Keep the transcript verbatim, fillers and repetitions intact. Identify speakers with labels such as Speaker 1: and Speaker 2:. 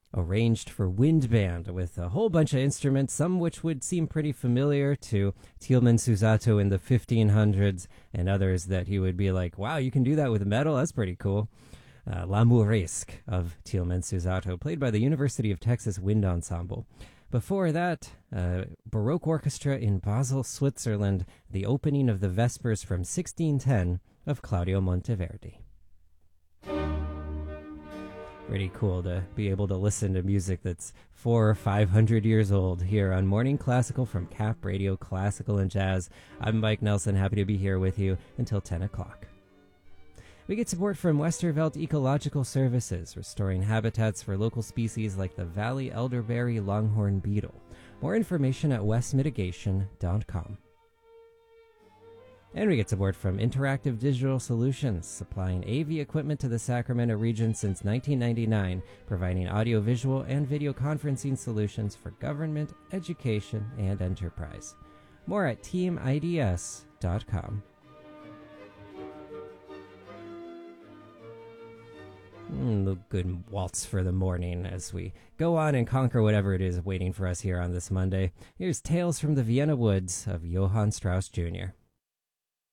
Speaker 1: arranged for wind band with a whole bunch of instruments, some which would seem pretty familiar to Tielman Susato in the fifteen hundreds, and others that he would be like, wow, you can do that with metal? That's pretty cool. Uh, L'Amouresque of Tielman Susato, played by the University of Texas Wind Ensemble. Before that, uh, Baroque Orchestra in Basel, Switzerland, the opening of the Vespers from sixteen ten of Claudio Monteverdi. Pretty cool to be able to listen to music that's four or five hundred years old here on Morning Classical from Cap Radio Classical and Jazz. I'm Mike Nelson, happy to be here with you until ten o'clock. We get support from Westervelt Ecological Services, restoring habitats for local species like the Valley elderberry longhorn beetle. More information at west mitigation dot com. And we get support from Interactive Digital Solutions, supplying A V equipment to the Sacramento region since nineteen ninety-nine, providing audiovisual and video conferencing solutions for government, education, and enterprise. More at team I D S dot com. Mm, the good waltz for the morning as we go on and conquer whatever it is waiting for us here on this Monday. Here's Tales from the Vienna Woods of Johann Strauss Junior